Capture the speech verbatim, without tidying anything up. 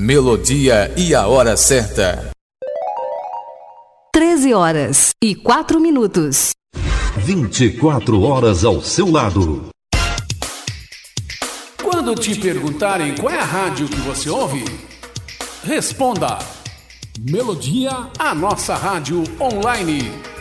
Melodia e a hora certa. treze horas e quatro minutos. vinte e quatro horas ao seu lado. Quando te perguntarem qual é a rádio que você ouve, responda: Melodia, a nossa rádio online.